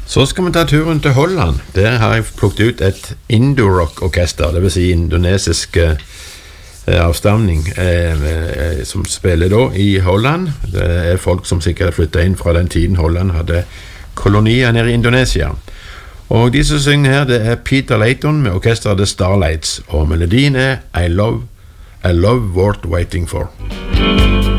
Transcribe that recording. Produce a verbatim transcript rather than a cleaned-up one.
Så skal vi ta turen til Holland. Der har jeg plukket ut et Indo-rock-orkester, det vil si indonesisk eh, avstamning, eh, eh, som spiller da i Holland. Det er folk som sikkert flyttet inn fra den tiden Holland hadde kolonier nede i Indonesia. Og de som synger her, det er Peter Layton med orkesteret The Starlights, og melodien er I Love, I Love Worth Waiting For.